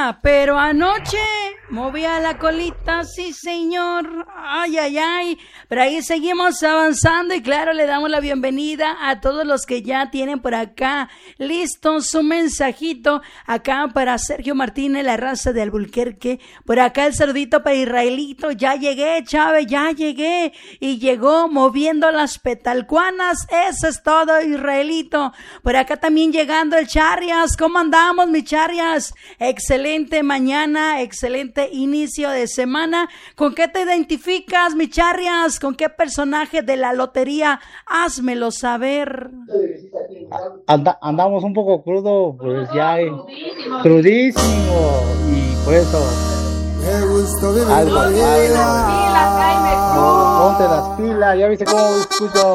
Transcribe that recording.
pero anoche movía la colita, sí señor, ay, ay, ay, pero ahí seguimos avanzando y claro, le damos la bienvenida a todos los que ya tienen por acá listo su mensajito, acá para Sergio Martínez, la raza de Albuquerque, por acá el saludito para Israelito, ya llegué Chávez, ya llegué, y llegó moviendo las petalcuanas, eso es todo Israelito, por acá también llegando el Charrias, ¿cómo andamos mi Charrias? Excelente mañana, excelente inicio de semana. ¿Con qué te identificas, mi Charrias? ¿Con qué personaje de la lotería? Házmelo saber. Andamos un poco crudo, pues ya crudísimo y por eso algo. Ponte las pilas, ya viste cómo escucho.